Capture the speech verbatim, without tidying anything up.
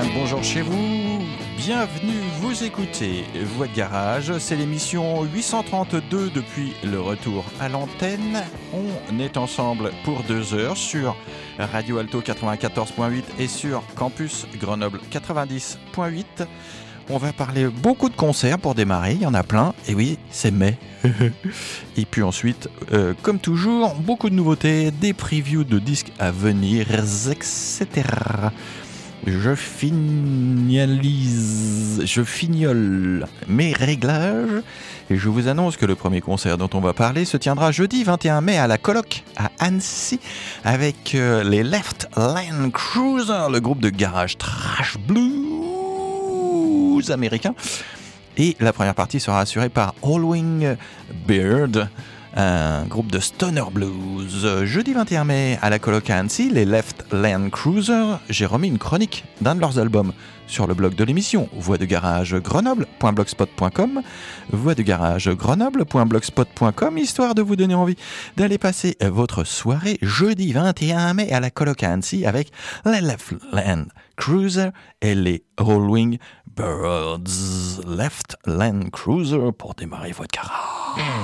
bonjour chez vous, bienvenue, vous écoutez Voix de Garage, c'est l'émission huit cent trente-deux depuis le retour à l'antenne. On est ensemble pour deux heures sur Radio Alto quatre-vingt-quatorze point huit et sur Campus Grenoble quatre-vingt-dix point huit. On va parler beaucoup de concerts pour démarrer, il y en a plein, et oui, c'est mai. Et puis ensuite, euh, comme toujours, beaucoup de nouveautés, des previews de disques à venir, et cetera. Je finalise, je fignole mes réglages et je vous annonce que le premier concert dont on va parler se tiendra jeudi vingt et un mai à la Coloc à Annecy avec euh, les Left Lane Cruiser, le groupe de garage trash blues américain. Et la première partie sera assurée par Halloween Beard, un groupe de stoner blues. Jeudi vingt et un mai à la Coloc à Annecy, les Left Lane Cruiser. J'ai remis une chronique d'un de leurs albums sur le blog de l'émission, voix de garage grenoble point blogspot point com, voix de garage grenoble point blogspot point com, histoire de vous donner envie d'aller passer votre soirée jeudi vingt et un mai à la Coloc à Annecy avec les Left Lane Cruiser et les Halloween Birds. Left Lane Cruiser pour démarrer votre garage.